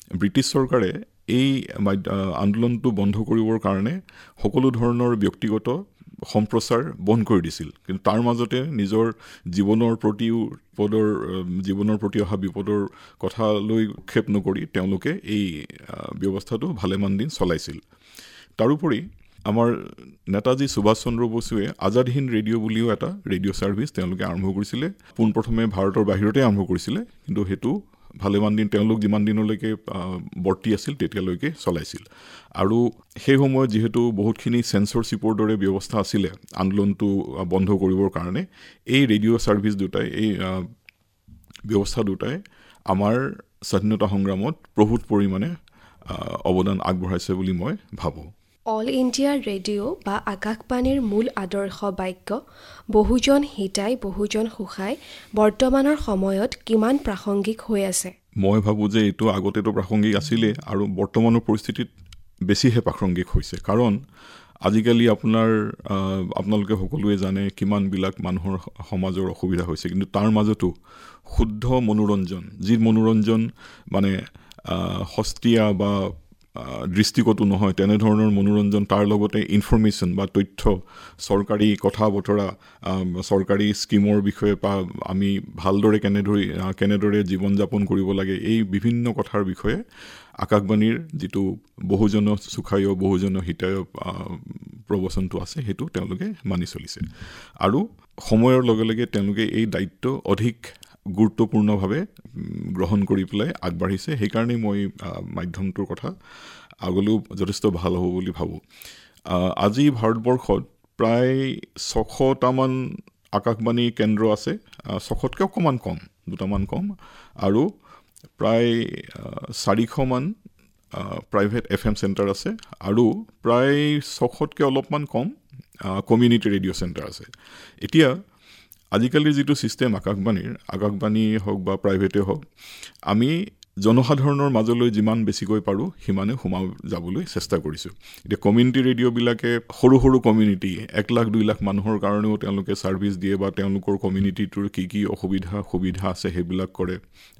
British চৰকাৰে এই আন্দোলনটো বন্ধ কৰিবৰ কাৰণে সকলো ধৰণৰ ব্যক্তিগত সম্প্ৰচাৰ বন্ধ কৰি দিছিল কিন্তু তাৰ মাজতে নিজৰ জীৱনৰ প্ৰতি অহা বিপদৰ কথা লৈ ক্ষেপ নকৰি তেওঁলোকে এই ব্যৱস্থাটো ভালেমান দিন চলাইছিল তাৰোপৰি আমাৰ নেতাজী সুভাষ চন্দ্ৰ বসুৱে আজাদ হিন্দ ৰেডিঅ' বুলিও এটা ৰেডিঅ' ছাৰ্ভিচ তেওঁলোকে আৰম্ভ কৰিছিলে পোনপ্ৰথমে ভাৰতৰ বাহিৰতে আৰম্ভ কৰিছিলে কিন্তু সেইটো ভালেমান দিন তেওঁলোক যিমান দিনলৈকে বৰ্তি আছিল তেতিয়ালৈকে চলাইছিল আৰু সেই সময়ত যিহেতু বহুতখিনি সেন্সৰশ্বিপৰ দৰে ব্যৱস্থা আছিলে আন্দোলনটো বন্ধ কৰিবৰ কাৰণে এই ৰেডিঅ' ছাৰ্ভিচ দুটাই এই ব্যৱস্থা দুটাই আমাৰ স্বাধীনতা সংগ্ৰামত বহুত পৰিমাণে অৱদান আগবঢ়াইছে বুলি মই ভাবোঁ অল ইণ্ডিয়া ৰেডিঅ' বা আকাশবাণীৰ মূল আদৰ্শ বাক্য বহুজন হিতাই বহুজন সুখাই বৰ্তমানৰ সময়ত কিমান প্ৰাসংগিক হৈ আছে মই ভাবোঁ যে এইটো আগতেতো প্ৰাসংগিক আছিলে আৰু বৰ্তমানৰ পৰিস্থিতিত বেছিহে প্ৰাসংগিক হৈছে কাৰণ আজিকালি আপোনালোকে সকলোৱে জানে কিমানবিলাক মানুহৰ সমাজৰ অসুবিধা হৈছে কিন্তু তাৰ মাজতো শুদ্ধ মনোৰঞ্জন যি মনোৰঞ্জন মানে সস্তীয়া বা দৃষ্টিগত নহয় তেনেধৰণৰ মনোৰঞ্জন তাৰ লগতে ইনফৰমেশ্যন বা তথ্য চৰকাৰী কথা বতৰা চৰকাৰী স্কিমৰ বিষয়ে বা আমি ভালদৰে কেনেদৰে জীৱন যাপন কৰিব লাগে এই বিভিন্ন কথাৰ বিষয়ে আকাশবাণীৰ যিটো বহুজন সুখায় বহুজন হিতায় প্ৰবচনটো আছে সেইটো তেওঁলোকে মানি চলিছে আৰু সময়ৰ লগে লগে তেওঁলোকে এই দায়িত্ব অধিক গুৰুত্বপূৰ্ণভাৱে গ্ৰহণ কৰি পেলাই আগবাঢ়িছে সেইকাৰণে মই মাধ্যমটোৰ কথা আগলৈও যথেষ্ট ভাল হ'ব বুলি ভাবোঁ আজি ভাৰতবৰ্ষত প্ৰায় 600টামান আকাশবাণী কেন্দ্ৰ আছে 600তকৈ অকণমান কম দুটামান কম আৰু প্ৰায় 400মান প্ৰাইভেট FM চেণ্টাৰ আছে আৰু প্ৰায় 600তকৈ অলপমান কম কমিউনিটি ৰেডিঅ' চেণ্টাৰ আছে এতিয়া আজিকালিৰ যিটো ছিষ্টেম আকাশবাণী হওক বা প্ৰাইভেটে হওক আমি জনসাধাৰণৰ মাজলৈ যিমান বেছিকৈ পাৰোঁ সিমানে সোমাই যাবলৈ চেষ্টা কৰিছোঁ এতিয়া কমিউনিটি ৰেডিঅ'বিলাকে সৰু সৰু কমিউনিটি 1 লাখ 2 লাখ মানুহৰ কাৰণেও তেওঁলোকে ছাৰ্ভিচ দিয়ে বা তেওঁলোকৰ কমিউনিটিটোৰ কি সুবিধা আছে সেইবিলাক কৰে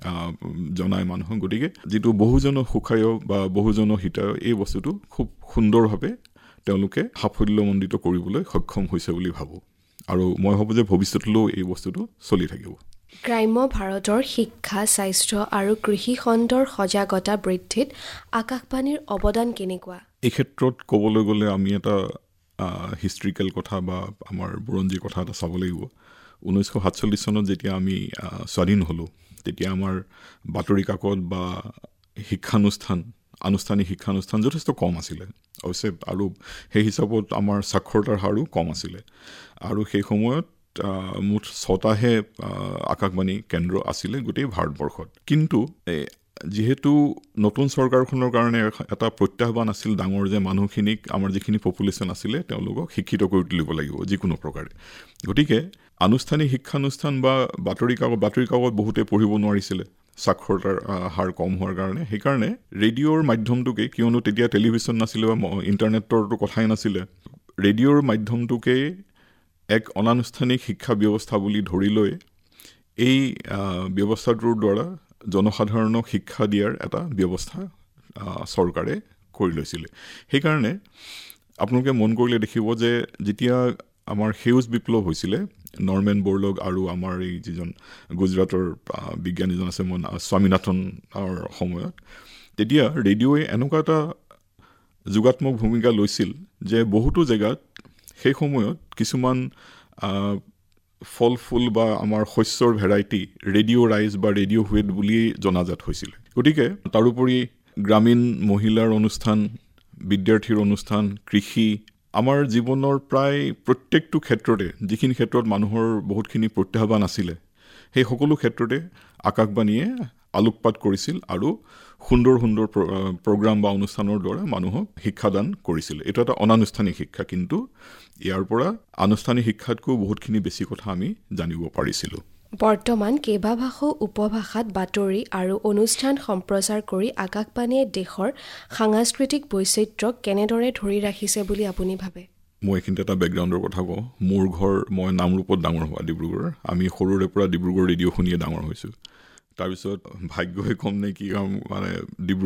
জনায় মানুহক গতিকে যিটো বহুজন সুখায় বা বহুজন হিতায় এই বস্তুটো খুব সুন্দৰভাৱে তেওঁলোকে সাফল্যমণ্ডিত কৰিবলৈ সক্ষম হৈছে বুলি ভাবোঁ আৰু মই ভাবোঁ যে ভৱিষ্যতলৈও এই বস্তুটো চলি থাকিব গ্ৰাম্য ভাৰতৰ শিক্ষা স্বাস্থ্য আৰু কৃষি খণ্ডৰ সজাগতা বৃদ্ধিত আকাশবাণীৰ অৱদান কেনেকুৱা এই ক্ষেত্ৰত ক'বলৈ গ'লে আমি এটা হিষ্ট্ৰিকেল কথা বা আমাৰ বুৰঞ্জীৰ কথা এটা চাব লাগিব 1947 চনত যেতিয়া আমি স্বাধীন হ'লোঁ তেতিয়া আমাৰ বাতৰি কাকত বা আনুষ্ঠানিক শিক্ষানুষ্ঠান যথেষ্ট কম আছিলে অৱশ্যে আৰু সেই হিচাপত আমাৰ সাক্ষৰতাৰ হাৰো কম আছিলে আৰু সেই সময়ত মুঠ 6টাহে আকাশবাণী কেন্দ্ৰ আছিলে গোটেই ভাৰতবৰ্ষত কিন্তু যিহেতু নতুন চৰকাৰখনৰ কাৰণে এটা প্ৰত্যাহ্বান আছিল ডাঙৰ যে মানুহখিনিক আমাৰ যিখিনি পপুলেশ্যন আছিলে তেওঁলোকক শিক্ষিত কৰি তুলিব লাগিব যিকোনো প্ৰকাৰে গতিকে আনুষ্ঠানিক শিক্ষানুষ্ঠান বা বাতৰি কাকত বহুতে পঢ়িব নোৱাৰিছিলে সাক্ষৰতাৰ হাৰ কম হোৱাৰ কাৰণে সেইকাৰণে ৰেডিঅ'ৰ মাধ্যমটোকে কিয়নো তেতিয়া টেলিভিছন নাছিলে বা ইণ্টাৰনেটৰটো কথাই নাছিলে ৰেডিঅ'ৰ মাধ্যমটোকে এক অনানুষ্ঠানিক শিক্ষা ব্যৱস্থা বুলি ধৰি লৈ এই ব্যৱস্থাটোৰ দ্বাৰা জনসাধাৰণক শিক্ষা দিয়াৰ এটা ব্যৱস্থা চৰকাৰে কৰি লৈছিলে সেইকাৰণে আপোনালোকে মন কৰিলে দেখিব যে যেতিয়া আমাৰ সেউজ বিপ্লৱ হৈছিলে নৰমেন বৰলগ আৰু আমাৰ এই যিজন গুজৰাটৰ বিজ্ঞানীজন আছে স্বামীনাথনৰ সময়ত তেতিয়া ৰেডিঅ'য়ে এনেকুৱা এটা যোগাত্মক ভূমিকা লৈছিল যে বহুতো জেগাত সেই সময়ত কিছুমান ফল ফুল বা আমাৰ শস্যৰ ভেৰাইটি ৰেডিঅ' ৰাইজ বা ৰেডিঅ' হুৱেট বুলি জনাজাত হৈছিল গতিকে তাৰোপৰি গ্ৰামীণ মহিলাৰ অনুষ্ঠান বিদ্যাৰ্থীৰ অনুষ্ঠান কৃষি আমাৰ জীৱনৰ প্ৰায় প্ৰত্যেকটো ক্ষেত্ৰতে যিখিনি ক্ষেত্ৰত মানুহৰ বহুতখিনি প্ৰত্যাহ্বান আছিলে সেই সকলো ক্ষেত্ৰতে আকাশবাণীয়ে আলোকপাত কৰিছিল আৰু সুন্দৰ প্ৰগ্ৰাম বা অনুষ্ঠানৰ দ্বাৰা মানুহক শিক্ষাদান কৰিছিল এইটো এটা অনানুষ্ঠানিক শিক্ষা কিন্তু ইয়াৰ পৰা আনুষ্ঠানিক শিক্ষাতকৈ বহুতখিনি বেছি কথা আমি জানিব পাৰিছিলোঁ বৰ্তমান কেইবাভাষাও উপভাষাত বাতৰি আৰু অনুষ্ঠান সম্প্ৰচাৰ কৰি আকাশবাণীয়ে দেশৰ সাংস্কৃতিক বৈচিত্ৰ্যক কেনেদৰে ধৰি ৰাখিছে বুলি আপুনি ভাবে মই এইখিনিতে এটা বেকগ্ৰাউণ্ডৰ কথা কওঁ মোৰ ঘৰ মই নামৰূপত ডাঙৰ হোৱা ডিব্ৰুগড় আমি সৰুৰে পৰা ডিব্ৰুগড় ৰেডিঅ' শুনিয়ে ডাঙৰ হৈছোঁ তাৰপিছত ভাগ্যই কম নে কি মানে ডিব্ৰুগড়